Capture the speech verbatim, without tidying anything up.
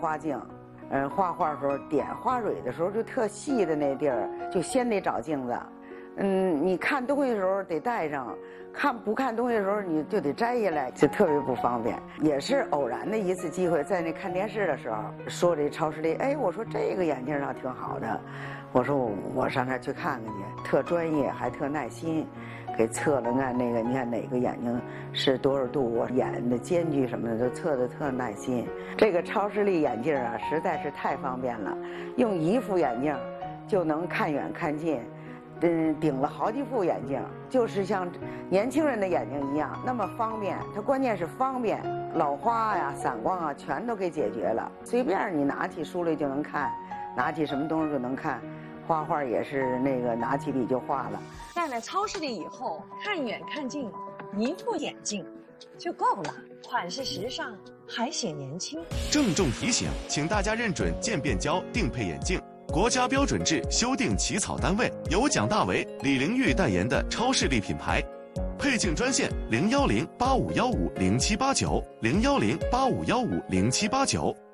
花镜，嗯，画画的时候点花蕊的时候就特细的那地儿，就先得找镜子。嗯，你看东西的时候得带上，看不看东西的时候你就得摘下来，就特别不方便。也是偶然的一次机会，在那看电视的时候，说这超视力，哎，我说这个眼镜倒挺好的，我说我我上那儿去看看去，特专业还特耐心，给测了看那个，你看哪个眼睛是多少度，我眼的间距什么的都测的特耐心。这个超视力眼镜啊，实在是太方便了，用一副眼镜就能看远看近。嗯，顶了好几副眼镜，就是像年轻人的眼睛一样，那么方便。它关键是方便，老花呀、散光啊，全都给解决了。随便你拿起书来就能看，拿起什么东西就能看。画画也是那个拿起笔就画了。 戴了超视力以后，看远看近，一副眼镜就够了，款式时尚，还显年轻。 郑重提醒，请大家认准渐变胶定配眼镜。国家标准制修订起草单位由蒋大为、李玲玉代言的超视力品牌，配镜专线零幺零八五幺五零七八九零幺零八五幺五零七八九。